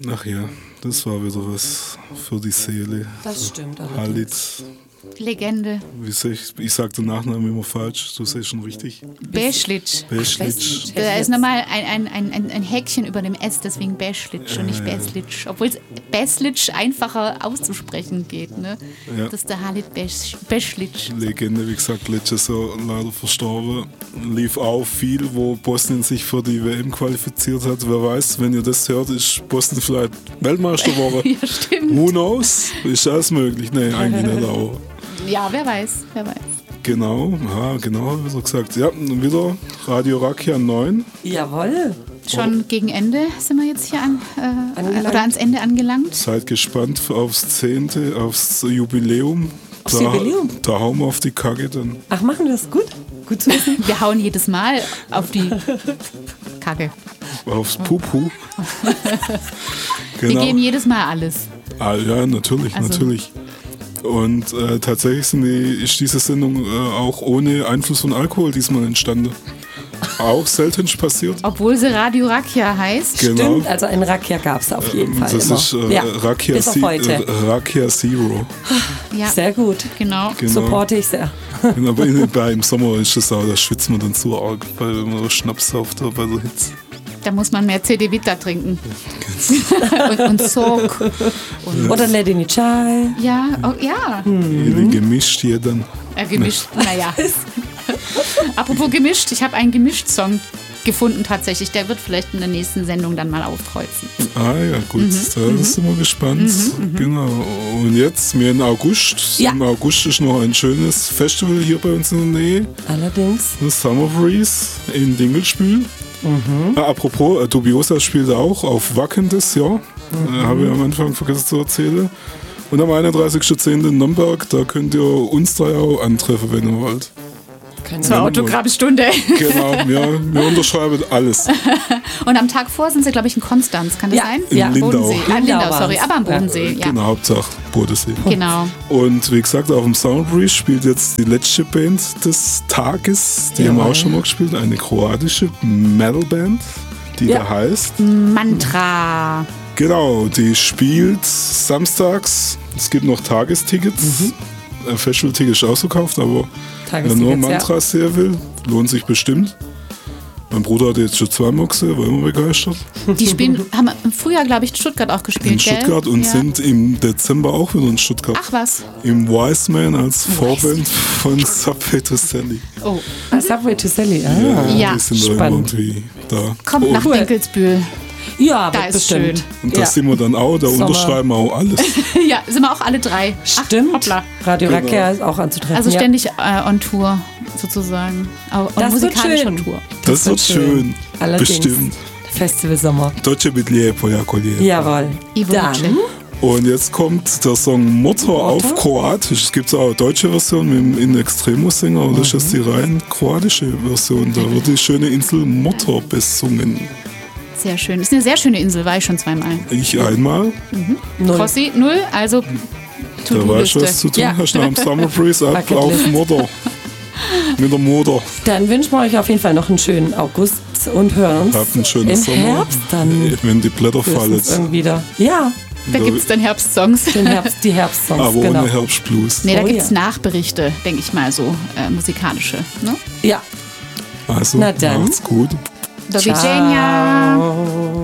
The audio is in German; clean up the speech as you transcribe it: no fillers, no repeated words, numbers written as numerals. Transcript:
Ach ja, das war wieder was für die Seele. Das stimmt. Halit. Legende. Ich sag den Nachnamen immer falsch, du sagst schon richtig. Beschlitsch. Beschlitsch. Da ist nochmal ein Häkchen über dem S, deswegen Beschlitsch und nicht Beslitsch. Obwohl es Beslitsch einfacher auszusprechen geht. Ne? Ja. Das ist der Halit Beschlitsch. Legende, wie gesagt, letztes Jahr leider verstorben. Lief auch viel, wo Bosnien sich für die WM qualifiziert hat. Wer weiß, wenn ihr das hört, ist Bosnien vielleicht Weltmeister geworden. Ja, stimmt. Who knows? Ist alles möglich? Nee, eigentlich nicht auch. Ja, wer weiß. Genau, genau, wie so gesagt. Ja, wieder Radio Rakia 9. Jawohl. Schon gegen Ende sind wir jetzt hier ans Ende angelangt. Seid gespannt aufs 10., aufs Jubiläum. Aufs Jubiläum? Da hauen wir auf die Kacke dann. Ach, machen wir das gut? Gut zu wissen. Wir hauen jedes Mal auf die Kacke. Aufs Pupu. Wir geben jedes Mal alles. Ja, natürlich, natürlich. Und tatsächlich ist diese Sendung auch ohne Einfluss von Alkohol diesmal entstanden. Auch selten passiert. Obwohl sie Radio Rakia heißt. Genau. Stimmt, also ein Rakia gab es auf jeden Fall. Das immer. ist Rakia Zero. Ja, sehr gut. Genau. Supporte ich sehr. Genau, aber im Sommer ist es auch, da schwitzt man dann zu arg, weil man Schnaps sauft bei der Hitze. Da muss man mehr CD Vita trinken. und Sok. Oder Ledini Chai. Ja, ja. Gemischt hier dann. Gemischt, naja. Apropos gemischt, ich habe einen Gemischt-Song gefunden tatsächlich. Der wird vielleicht in der nächsten Sendung dann mal aufkreuzen. Ah ja, gut, da sind wir gespannt. Genau. Und jetzt, wir in August. Ja. Im August ist noch ein schönes Festival hier bei uns in der Nähe. Allerdings. Das Summer Breeze in Dingelspül. Apropos, Dubiosa spielt auch auf Wacken das Jahr. Habe ich am Anfang vergessen zu erzählen. Und am 31.10. in Nürnberg, da könnt ihr uns drei auch antreffen, wenn ihr wollt. Zur Autogrammstunde. Genau, wir unterschreiben alles. Und am Tag vor sind sie, glaube ich, in Konstanz. Kann das sein? In Lindau. Bodensee. Lindau, sorry, aber am Bodensee. Ja. Genau, Hauptsache Bodensee. Genau. Und wie gesagt, auf dem Summer Breeze spielt jetzt die letzte Band des Tages. Die haben wir auch schon mal gespielt. Eine kroatische Metalband, die da heißt Mantra. Genau, die spielt samstags. Es gibt noch Tagestickets. Festival-Ticket ist ausverkauft, aber wer nur Mantra sehen will, lohnt sich bestimmt. Mein Bruder hat jetzt schon zweimal gesehen, war immer begeistert. Die haben im Frühjahr, glaube ich, in Stuttgart auch gespielt. In Stuttgart und sind im Dezember auch wieder in Stuttgart. Ach was. Im Wiseman als Vorband von Subway to Sally. Oh, Subway to Sally. Ja, die sind spannend. Da irgendwie da. Kommt nach Dinkelsbühl. Ja, da ist bestimmt. schön. Und da sind wir dann auch, da unterschreiben wir auch alles. Ja, sind wir auch alle drei. Stimmt. Ach, hoppla. Radio Rakia ist auch anzutreffen. Also ständig on Tour sozusagen. Das musikalisch wird on schön. Tour. Das wird schön. Allerdings. Bestimmt. Festival Sommer. Deutsche Bitlie, Pojakolje. Jawohl. Dann. Und jetzt kommt der Song Motor auf Kroatisch. Es gibt auch eine deutsche Version mit dem In Extremo-Sänger, aber das ist die rein kroatische Version. Da wird die schöne Insel Motor besungen. Sehr schön. Ist eine sehr schöne Insel, war ich schon zweimal. Ich einmal. Crossi, 0, also Da weißt du, was zu tun hast. Nach dem Summer Breeze ab auf Motor. Mit der Motor. Dann wünschen wir euch auf jeden Fall noch einen schönen August und hören uns Habt einen schönen im Sommer. Herbst dann. Wenn die Blätter fallen. Wieder. Ja, da gibt es dann Herbstsongs. die Herbstsongs. Aber genau. ohne Herbstblues. Nee, da gibt es Nachberichte, denke ich mal, so musikalische. Ne? Ja. Also, na dann. macht's gut. Do widzenia.